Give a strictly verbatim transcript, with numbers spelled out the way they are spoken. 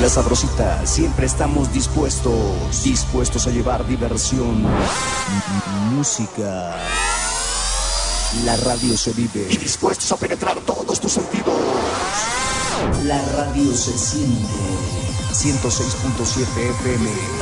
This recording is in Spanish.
La Sabrosita, siempre estamos dispuestos, dispuestos a llevar diversión, música. La radio se vive y dispuestos a penetrar todos tus sentidos. La radio se siente. ciento seis punto siete F M,